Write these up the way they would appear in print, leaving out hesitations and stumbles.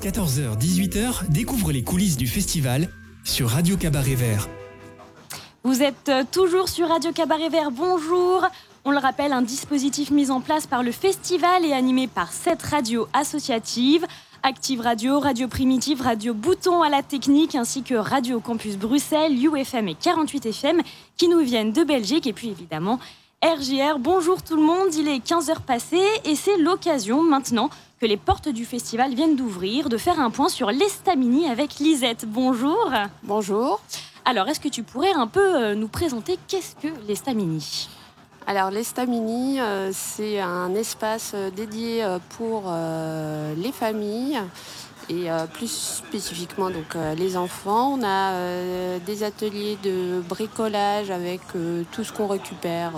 14h-18h, découvre les coulisses du festival sur Radio Cabaret Vert. Vous êtes toujours sur Radio Cabaret Vert, bonjour. On le rappelle, un dispositif mis en place par le festival et animé par 7 radios associatives. Active Radio, Radio Primitive, Radio Bouton à la technique, ainsi que Radio Campus Bruxelles, UFM et 48 FM, qui nous viennent de Belgique. Et puis évidemment, RJR. Bonjour tout le monde, il est 15h passées et c'est l'occasion maintenant que les portes du festival viennent d'ouvrir, de faire un point sur l'Estamini avec Lisette. Bonjour. Bonjour. Alors, est-ce que tu pourrais un peu nous présenter qu'est-ce que l'Estamini ? Alors, l'Estamini, c'est un espace dédié pour les familles et plus spécifiquement donc, les enfants. On a des ateliers de bricolage avec tout ce qu'on récupère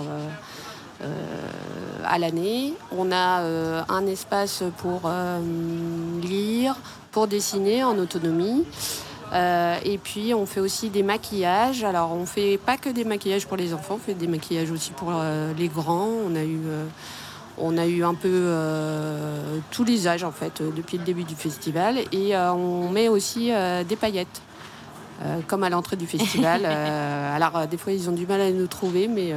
à l'année. On a un espace pour lire, pour dessiner en autonomie. Et puis on fait aussi des maquillages. Alors on fait pas que des maquillages pour les enfants, on fait des maquillages aussi pour les grands. On a eu un peu tous les âges en fait depuis le début du festival. Et on met aussi des paillettes. Comme à l'entrée du festival. Alors des fois ils ont du mal à nous trouver, mais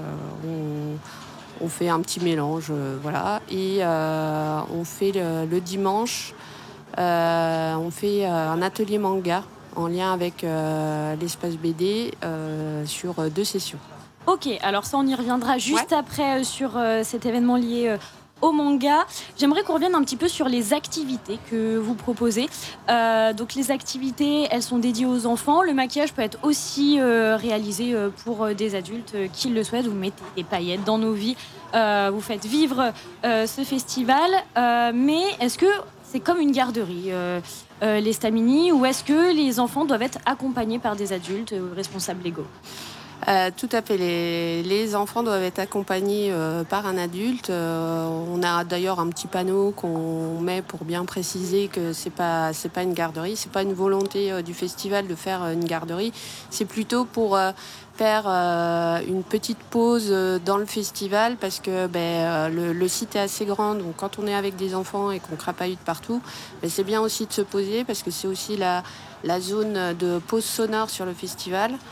on fait un petit mélange, voilà. Et on fait le dimanche, on fait un atelier manga en lien avec l'espace BD sur 2 sessions. Ok, alors ça on y reviendra juste après sur cet événement lié au manga. J'aimerais qu'on revienne un petit peu sur les activités que vous proposez. Donc les activités, elles sont dédiées aux enfants. Le maquillage peut être aussi réalisé pour des adultes qui le souhaitent. Vous mettez des paillettes dans nos vies. Vous faites vivre ce festival. Mais est-ce que c'est comme une garderie, l'Estamini, ou est-ce que les enfants doivent être accompagnés par des adultes responsables légaux ? Tout à fait. Les enfants doivent être accompagnés par un adulte. On a d'ailleurs un petit panneau qu'on met pour bien préciser que c'est pas une garderie, c'est pas une volonté du festival de faire une garderie. C'est plutôt pour faire une petite pause dans le festival parce que le site est assez grand. Donc quand on est avec des enfants et qu'on crapahute partout, c'est bien aussi de se poser parce que c'est aussi la zone de pause sonore sur le festival.